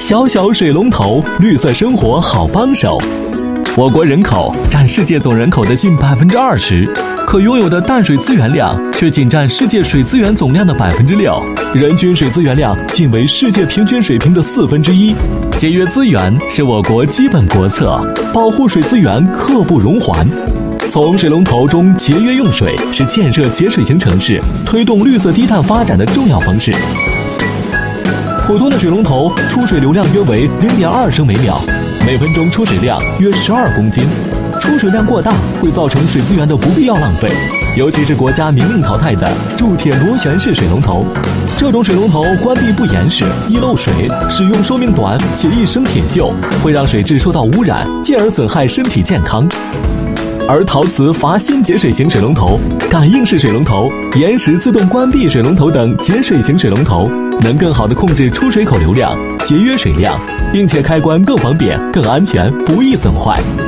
小小水龙头，绿色生活好帮手。我国人口占世界总人口的近20%，可拥有的淡水资源量却仅占世界水资源总量的6%，人均水资源量仅为世界平均水平的1/4。节约资源是我国基本国策，保护水资源刻不容缓。从水龙头中节约用水是建设节水型城市、推动绿色低碳发展的重要方式。普通的水龙头出水流量约为0.2升每秒，每分钟出水量约12公斤。出水量过大会造成水资源的不必要浪费，尤其是国家明令淘汰的铸铁螺旋式水龙头。这种水龙头关闭不严实，易漏水，使用寿命短且易生铁锈，会让水质受到污染，进而损害身体健康。而陶瓷阀芯节水型水龙头、感应式水龙头、延时自动关闭水龙头等节水型水龙头，能更好地控制出水口流量，节约水量，并且开关更方便、更安全，不易损坏。